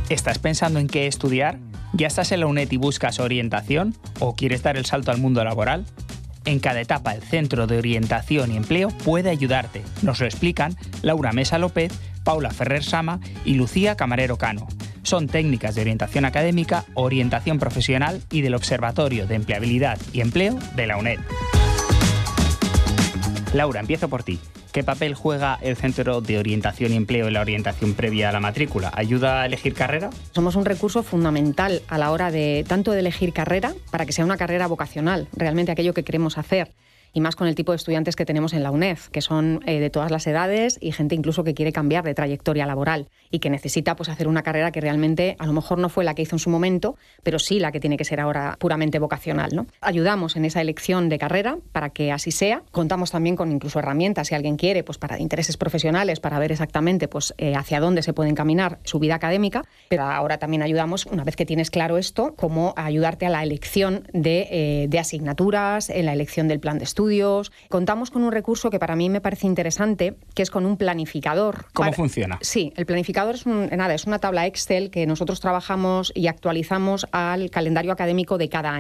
¿Estás pensando en qué estudiar? ¿Ya estás en la UNED y buscas orientación? ¿O quieres dar el salto al mundo laboral? En cada etapa, el Centro de Orientación y Empleo puede ayudarte. Nos lo explican Laura Mesa López, Paula Ferrer Sama y Lucía Camarero Cano. Son técnicas de orientación académica, orientación profesional y del Observatorio de Empleabilidad y Empleo de la UNED. Laura, empiezo por ti. ¿Qué papel juega el Centro de Orientación y Empleo en la orientación previa a la matrícula? ¿Ayuda a elegir carrera? Somos un recurso fundamental a la hora de tanto de elegir carrera, para que sea una carrera vocacional, realmente aquello que queremos hacer. Y más con el tipo de estudiantes que tenemos en la UNED, que son de todas las edades y gente incluso que quiere cambiar de trayectoria laboral y que necesita pues, hacer una carrera que realmente a lo mejor no fue la que hizo en su momento, pero sí la que tiene que ser ahora puramente vocacional, ¿no? Ayudamos en esa elección de carrera para que así sea. Contamos también con incluso herramientas, si alguien quiere, pues para intereses profesionales, para ver exactamente pues, hacia dónde se puede encaminar su vida académica, pero ahora también ayudamos, una vez que tienes claro esto, cómo ayudarte a la elección de asignaturas, en la elección del plan de estudios. Contamos con un recurso que para mí me parece interesante, que es con un planificador. ¿Cómo funciona? Sí, el planificador es una tabla Excel que nosotros trabajamos y actualizamos al calendario académico de cada año.